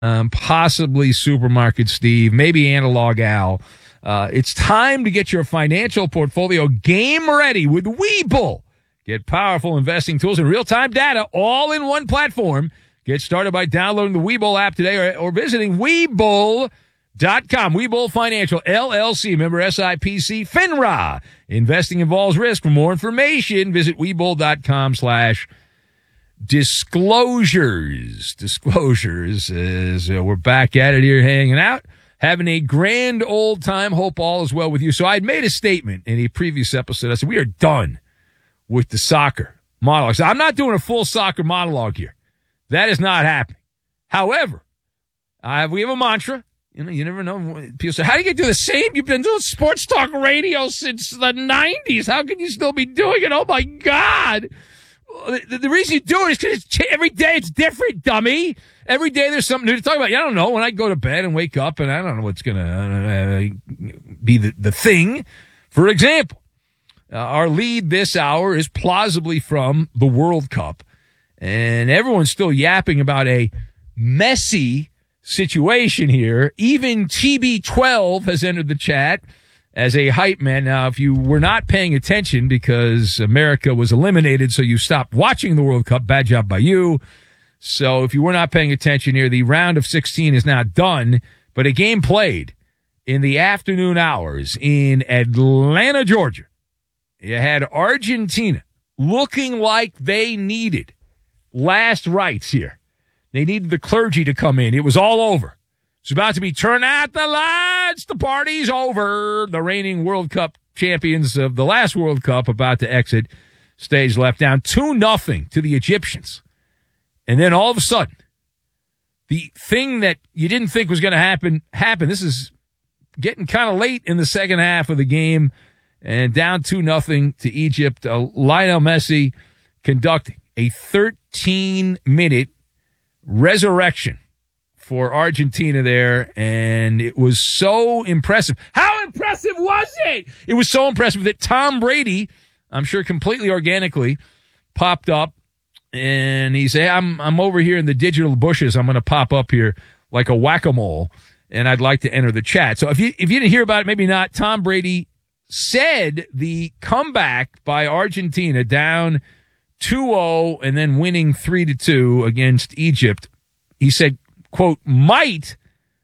possibly Supermarket Steve, maybe Analog Al. It's time to get your financial portfolio game ready with Webull. Get powerful investing tools and real-time data all in one platform. Get started by downloading the Webull app today or visiting Webull.com. Webull Financial, LLC, member SIPC, FINRA. Investing involves risk. For more information, visit Webull.com/disclosures. Disclosures is we're back at it here hanging out, having a grand old time. Hope all is well with you. So I'd made a statement in a previous episode. I said, we are done with the soccer monologue. So I'm not doing a full soccer monologue here. That is not happening. However, we have a mantra. You know, you never know. People say, how do you get to the same? You've been doing sports talk radio since the 90s. How can you still be doing it? Oh, my God. The reason you do it is because every day it's different, dummy. Every day there's something new to talk about. I don't know. When I go to bed and wake up and I don't know what's going to be the thing. For example, our lead this hour is plausibly from the World Cup. And everyone's still yapping about a messy situation here. Even TB12 has entered the chat as a hype man. Now, if you were not paying attention because America was eliminated, so you stopped watching the World Cup, bad job by you. So if you were not paying attention here, the round of 16 is now done, but a game played in the afternoon hours in Atlanta, Georgia. You had Argentina looking like they needed last rites here. They needed the clergy to come in. It was all over. It's about to be turn out the lights. The party's over. The reigning World Cup champions of the last World Cup about to exit stage left, down 2-0 to the Egyptians. And then all of a sudden, the thing that you didn't think was going to happen happened. This is getting kind of late in the second half of the game, and down 2-0 to Egypt. Lionel Messi conducting a 13-minute resurrection for Argentina there, and it was so impressive. How impressive was it? It was so impressive that Tom Brady, I'm sure completely organically, popped up, and he said, I'm over here in the digital bushes. I'm going to pop up here like a whack-a-mole, and I'd like to enter the chat. So if you didn't hear about it, maybe not, Tom Brady said the comeback by Argentina down 2-0 and then winning 3-2 against Egypt, he said, quote, might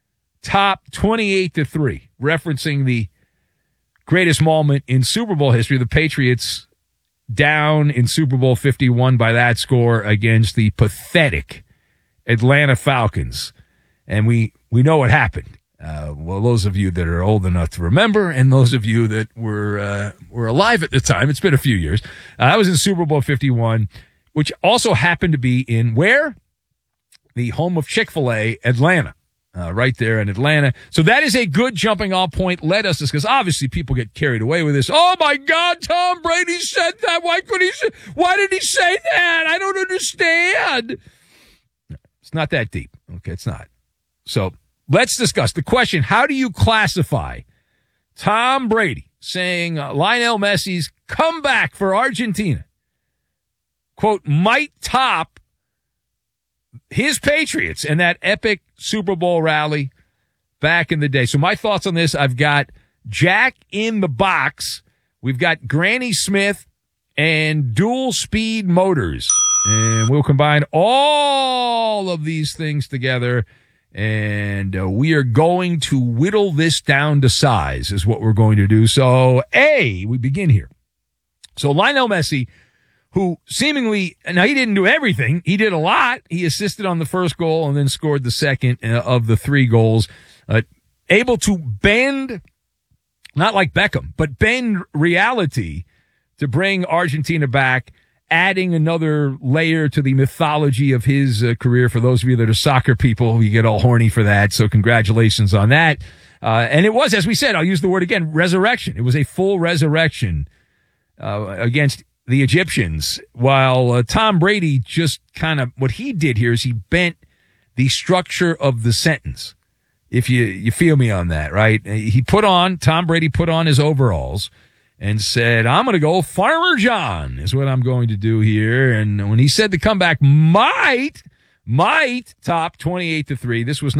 top 28-3, referencing the greatest moment in Super Bowl history, the Patriots down in Super Bowl 51 by that score against the pathetic Atlanta Falcons. And we know what happened. Well, those of you that are old enough to remember, and those of you that were alive at the time, it's been a few years. I was in Super Bowl 51, which also happened to be in where? The home of Chick-fil-A, Atlanta, right there in Atlanta. So that is a good jumping off point. Let us discuss. Obviously, people get carried away with this. Oh my God, Tom Brady said that. Why did he say that? I don't understand. It's not that deep. Okay, it's not. So let's discuss the question. How do you classify Tom Brady saying Lionel Messi's comeback for Argentina, quote, might top his Patriots and that epic Super Bowl rally back in the day? So my thoughts on this, I've got Jack in the box. We've got Granny Smith and dual speed motors. And we'll combine all of these things together. And we are going to whittle this down to size is what we're going to do. So, we begin here. So Lionel Messi, who seemingly, now he didn't do everything. He did a lot. He assisted on the first goal and then scored the second of the 3 goals. Able to bend, not like Beckham, but bend reality to bring Argentina back, adding another layer to the mythology of his career. For those of you that are soccer people, you get all horny for that. So congratulations on that. And it was, as we said, I'll use the word again, resurrection. It was a full resurrection against the Egyptians, while Tom Brady just kind of, what he did here is he bent the structure of the sentence. If you feel me on that, right? Tom Brady put on his overalls and said, I'm going to go Farmer John is what I'm going to do here. And when he said the comeback might might top 28-3. This was